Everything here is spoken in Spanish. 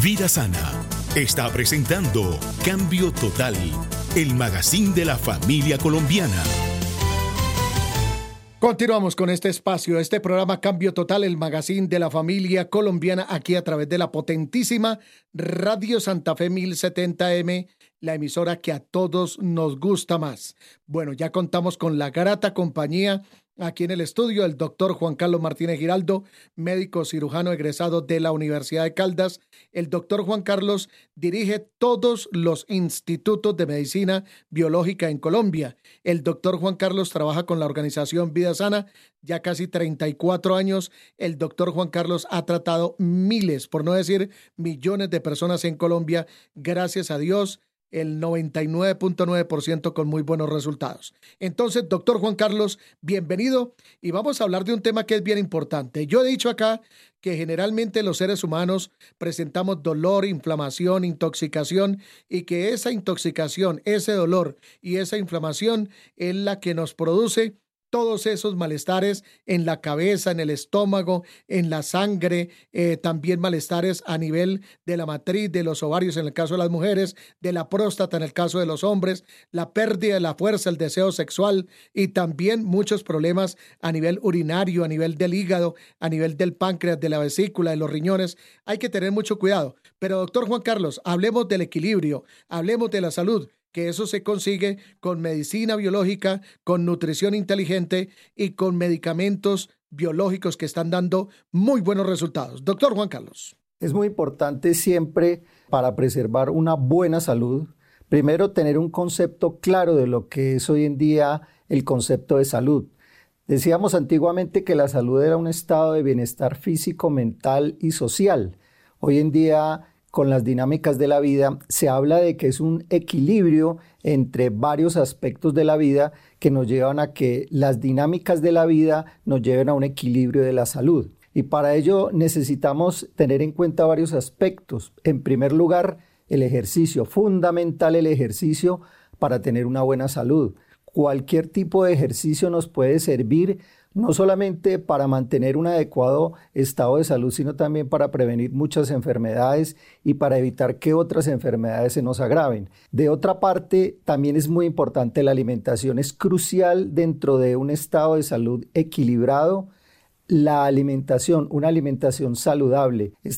Vida Sana está presentando Cambio Total, el magazine de la familia colombiana. Continuamos con este espacio, este programa Cambio Total, el magazine de la familia colombiana, aquí a través de la potentísima Radio Santa Fe 1070M, la emisora que a todos nos gusta más. Bueno, ya contamos con la grata compañía aquí en el estudio, el doctor Juan Carlos Martínez Giraldo, médico cirujano egresado de la Universidad de Caldas. El doctor Juan Carlos dirige todos los institutos de medicina biológica en Colombia. El doctor Juan Carlos trabaja con la organización Vida Sana ya casi 34 años. El doctor Juan Carlos ha tratado miles, por no decir millones de personas en Colombia, gracias a Dios, el 99.9% con muy buenos resultados. Entonces, doctor Juan Carlos, bienvenido y vamos a hablar de un tema que es bien importante. Yo he dicho acá que generalmente los seres humanos presentamos dolor, inflamación, intoxicación y que esa intoxicación, ese dolor y esa inflamación es la que nos produce todos esos malestares en la cabeza, en el estómago, en la sangre, también malestares a nivel de la matriz, de los ovarios en el caso de las mujeres, de la próstata en el caso de los hombres, la pérdida de la fuerza, el deseo sexual y también muchos problemas a nivel urinario, a nivel del hígado, a nivel del páncreas, de la vesícula, de los riñones. Hay que tener mucho cuidado. Pero doctor Juan Carlos, hablemos del equilibrio, hablemos de la salud, que eso se consigue con medicina biológica, con nutrición inteligente y con medicamentos biológicos que están dando muy buenos resultados. Doctor Juan Carlos. Es muy importante siempre para preservar una buena salud, primero tener un concepto claro de lo que es hoy en día el concepto de salud. Decíamos antiguamente que la salud era un estado de bienestar físico, mental y social. Hoy en día, con las dinámicas de la vida, se habla de que es un equilibrio entre varios aspectos de la vida que nos llevan a que las dinámicas de la vida nos lleven a un equilibrio de la salud. Y para ello necesitamos tener en cuenta varios aspectos. En primer lugar, el ejercicio, fundamental el ejercicio para tener una buena salud. Cualquier tipo de ejercicio nos puede servir no solamente para mantener un adecuado estado de salud, sino también para prevenir muchas enfermedades y para evitar que otras enfermedades se nos agraven. De otra parte, también es muy importante la alimentación. Es crucial dentro de un estado de salud equilibrado. La alimentación, una alimentación saludable,